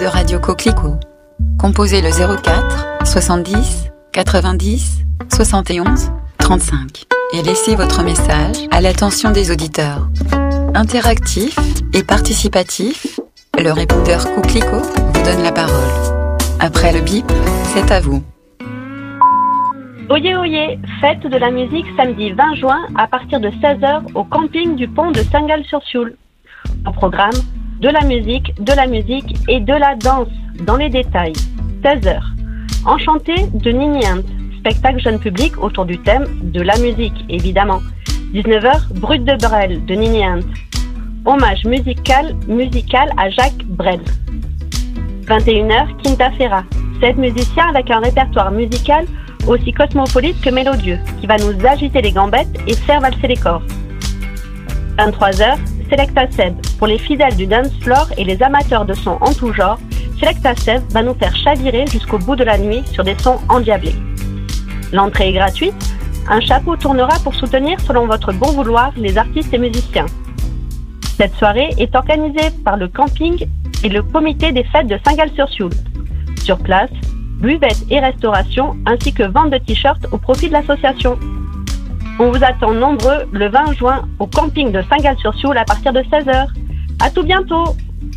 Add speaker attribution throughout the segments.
Speaker 1: de Radio Coquelicot. Composez le 04 70 90 71 35 et laissez votre message à l'attention des auditeurs. Interactif et participatif, le répondeur Coquelicot vous donne la parole. Après le bip, c'est à vous.
Speaker 2: Oyez, oyez, fête de la musique samedi 20 juin à partir de 16h au camping du pont de Saint-Gall-sur-Sioule. Au programme, de la musique et de la danse, dans les détails. 16h. Enchanté de Nini Hunt, spectacle jeune public autour du thème de la musique, évidemment. 19h, Brut de Brel de Nini Hunt. Hommage musical à Jacques Brel. 21h, Quinta Ferra, 7 musiciens avec un répertoire musical aussi cosmopolite que mélodieux, qui va nous agiter les gambettes et faire valser les corps. 23h, Selecta Seb. Pour les fidèles du dance floor et les amateurs de sons en tout genre, Selecta Seb va nous faire chavirer jusqu'au bout de la nuit sur des sons endiablés. L'entrée est gratuite. Un chapeau tournera pour soutenir, selon votre bon vouloir, les artistes et musiciens. Cette soirée est organisée par le camping et le comité des fêtes de Saint-Gall-sur-Sioule. Sur place, buvette et restauration, ainsi que vente de t-shirts au profit de l'association. On vous attend nombreux le 20 juin au camping de Saint-Gall-sur-Sioule à partir de 16h. À tout bientôt.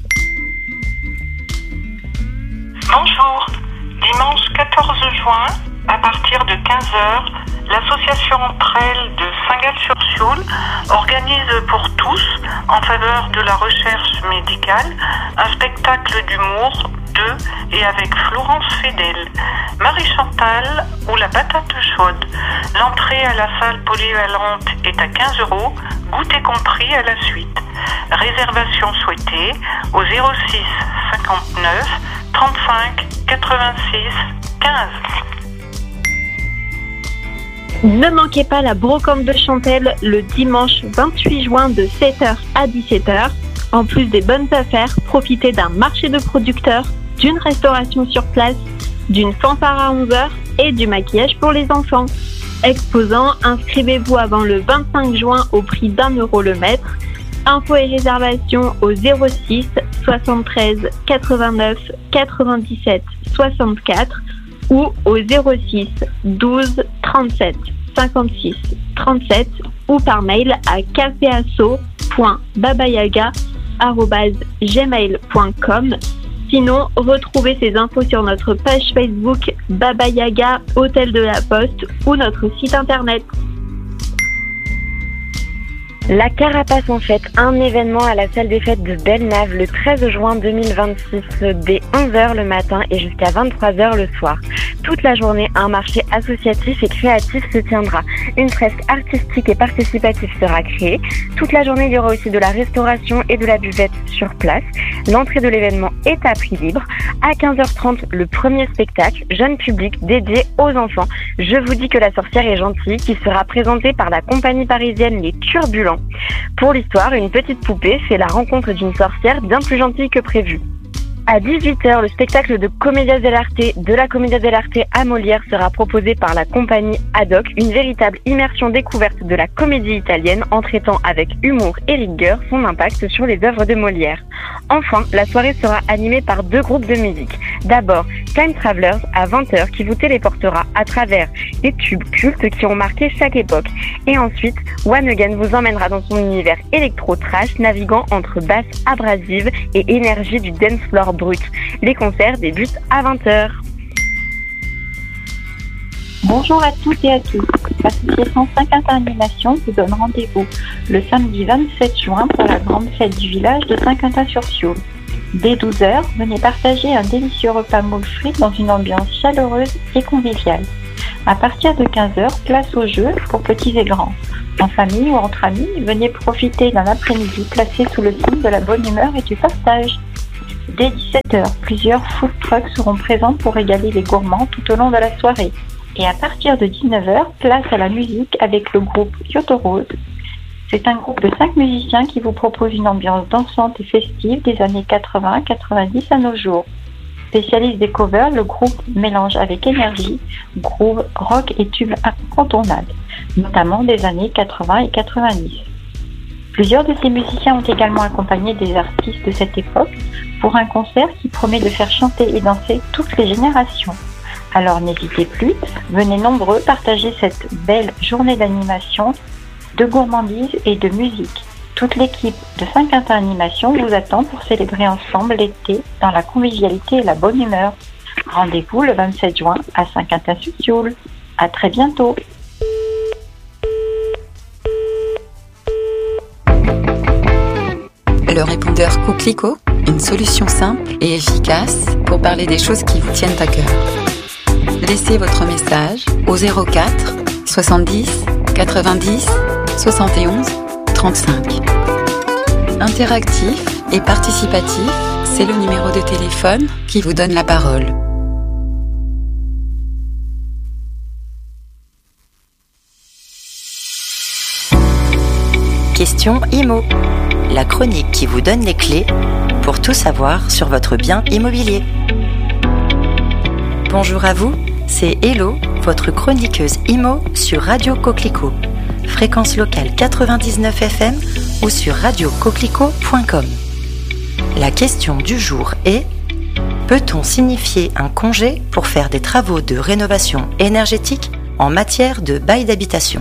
Speaker 3: Bonjour. Dimanche 14 juin, à partir de 15h, l'association Entre Elles de Saint-Gall-sur-Sioule organise pour tous, en faveur de la recherche médicale, un spectacle d'humour de et avec Florence Fedel, Marie-Chantal ou la patate chaude. L'entrée à la salle polyvalente est à 15 €, goûter compris à la suite. Réservation souhaitée au 06 59 35 86 15.
Speaker 2: Ne manquez pas la brocante de Chantelle le dimanche 28 juin de 7h à 17h. En plus des bonnes affaires, profitez d'un marché de producteurs, d'une restauration sur place, d'une fanfare à 11h et du maquillage pour les enfants. Exposants, inscrivez-vous avant le 25 juin au prix d'1 € le mètre. Infos et réservations au 06 73 89 97 64 ou au 06 12 37 56 37 ou par mail à cafeasso.babayaga@gmail.com. Sinon, retrouvez ces infos sur notre page Facebook Baba Yaga Hôtel de la Poste ou notre site internet.
Speaker 4: La Carapace en fête, un événement à la salle des fêtes de Belle-Nave le 13 juin 2026 dès 11h le matin et jusqu'à 23h le soir. Toute la journée, un marché associatif et créatif se tiendra. Une fresque artistique et participative sera créée. Toute la journée, il y aura aussi de la restauration et de la buvette sur place. L'entrée de l'événement est à prix libre. À 15h30, le premier spectacle, jeune public dédié aux enfants. Je vous dis que la sorcière est gentille, qui sera présentée par la compagnie parisienne Les Turbulents. Pour l'histoire, une petite poupée fait la rencontre d'une sorcière bien plus gentille que prévu. À 18h, le spectacle de Commedia dell'arte de la Commedia dell'arte à Molière sera proposé par la compagnie Haddock, une véritable immersion découverte de la comédie italienne en traitant avec humour et rigueur son impact sur les œuvres de Molière. Enfin, la soirée sera animée par 2 groupes de musique. D'abord, Time Travelers à 20h qui vous téléportera à travers les tubes cultes qui ont marqué chaque époque. Et ensuite, One Again vous emmènera dans son univers électro-trash, naviguant entre basse abrasive et énergie du dance floor brut. Les concerts débutent à 20h.
Speaker 5: Bonjour à toutes et à tous. L'association 5 Animation vous donne rendez-vous le samedi 27 juin pour la grande fête du village de Saint-Quentin-sur-Sioule. Dès 12h, venez partager un délicieux repas moule frites dans une ambiance chaleureuse et conviviale. À partir de 15h, place aux jeux pour petits et grands. En famille ou entre amis, venez profiter d'un après-midi placé sous le signe de la bonne humeur et du partage. Dès 17h, plusieurs food trucks seront présents pour régaler les gourmands tout au long de la soirée. Et à partir de 19h, place à la musique avec le groupe Kyoto Rose. C'est un groupe de 5 musiciens qui vous propose une ambiance dansante et festive des années 80-90 à nos jours. Spécialiste des covers, le groupe mélange avec énergie, groove, rock et tubes incontournables, notamment des années 80 et 90. Plusieurs de ces musiciens ont également accompagné des artistes de cette époque pour un concert qui promet de faire chanter et danser toutes les générations. Alors n'hésitez plus, venez nombreux partager cette belle journée d'animation, de gourmandise et de musique. Toute l'équipe de Saint-Quentin Animation vous attend pour célébrer ensemble l'été dans la convivialité et la bonne humeur. Rendez-vous le 27 juin à Saint-Quentin-sur-Sioule. À très bientôt.
Speaker 1: Le répondeur Coquelicot, une solution simple et efficace pour parler des choses qui vous tiennent à cœur. Laissez votre message au 04 70 90 71 35. Interactif et participatif, c'est le numéro de téléphone qui vous donne la parole.
Speaker 6: Question IMO, la chronique qui vous donne les clés pour tout savoir sur votre bien immobilier. Bonjour à vous, c'est Hello, votre chroniqueuse IMO sur Radio Coquelicot, fréquence locale 99 FM ou sur radiocoquelicot.com. La question du jour est: peut-on signifier un congé pour faire des travaux de rénovation énergétique en matière de bail d'habitation?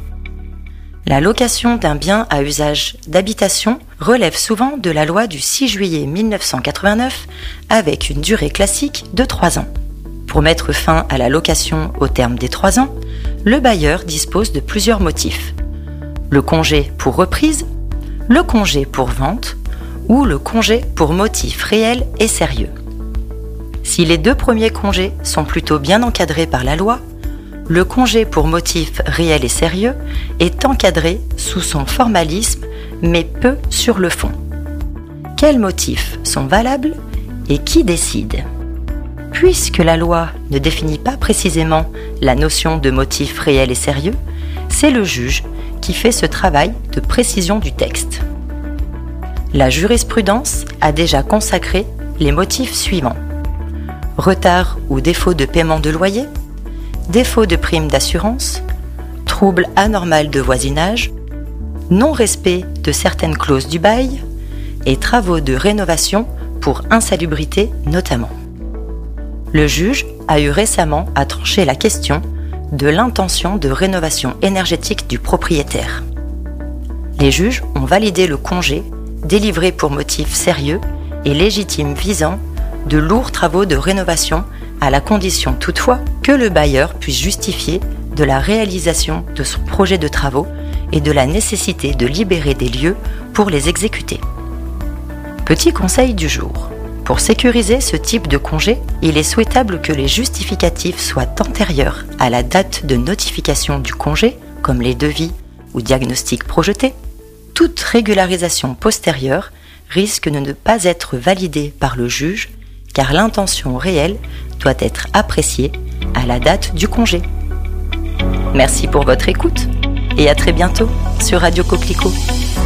Speaker 6: La location d'un bien à usage d'habitation relève souvent de la loi du 6 juillet 1989 avec une durée classique de 3 ans. Pour mettre fin à la location au terme des 3 ans, le bailleur dispose de plusieurs motifs. Le congé pour reprise, le congé pour vente ou le congé pour motif réel et sérieux. Si les 2 premiers congés sont plutôt bien encadrés par la loi, le congé pour motif réel et sérieux est encadré sous son formalisme, mais peu sur le fond. Quels motifs sont valables et qui décide ? Puisque la loi ne définit pas précisément la notion de motif réel et sérieux, c'est le juge qui fait ce travail de précision du texte. La jurisprudence a déjà consacré les motifs suivants: retard ou défaut de paiement de loyer, défaut de prime d'assurance, trouble anormal de voisinage, non-respect de certaines clauses du bail et travaux de rénovation pour insalubrité notamment. Le juge a eu récemment à trancher la question de l'intention de rénovation énergétique du propriétaire. Les juges ont validé le congé délivré pour motif sérieux et légitime visant de lourds travaux de rénovation à la condition toutefois que le bailleur puisse justifier de la réalisation de son projet de travaux et de la nécessité de libérer des lieux pour les exécuter. Petit conseil du jour. Pour sécuriser ce type de congé, il est souhaitable que les justificatifs soient antérieurs à la date de notification du congé, comme les devis ou diagnostics projetés. Toute régularisation postérieure risque de ne pas être validée par le juge, car l'intention réelle doit être appréciée à la date du congé. Merci pour votre écoute et à très bientôt sur Radio Coquelicot.